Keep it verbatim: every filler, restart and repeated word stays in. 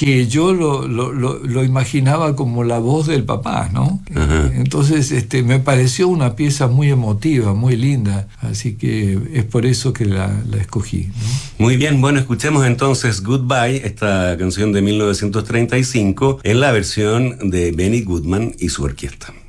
que yo lo, lo, lo, lo imaginaba como la voz del papá, ¿no? Ajá. Entonces este, me pareció una pieza muy emotiva, muy linda, así que es por eso que la, la escogí, ¿no? Muy bien, bueno, escuchemos entonces Goodbye, esta canción de mil novecientos treinta y cinco, en la versión de Benny Goodman y su orquesta.